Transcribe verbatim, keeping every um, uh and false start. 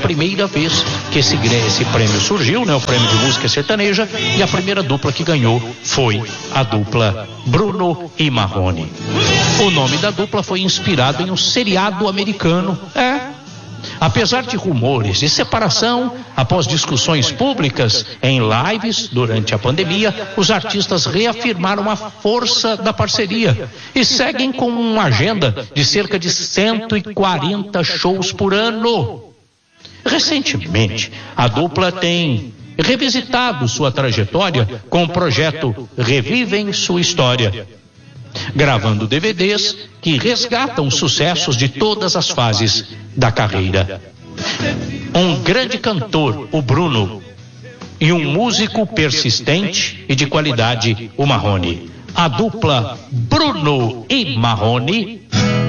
primeira vez que esse, esse prêmio surgiu, né? O prêmio de música sertaneja, e a primeira dupla que ganhou foi a dupla Bruno e Marrone. O nome da dupla foi inspirado em um seriado americano. É. Apesar de rumores de separação, após discussões públicas em lives durante a pandemia, os artistas reafirmaram a força da parceria e seguem com uma agenda de cerca de cento e quarenta shows por ano. Recentemente, a dupla tem revisitado sua trajetória com o projeto Revivem Sua História, gravando D V Ds que resgatam sucessos de todas as fases da carreira. Um grande cantor, o Bruno, e um músico persistente e de qualidade, o Marrone. A dupla Bruno e Marrone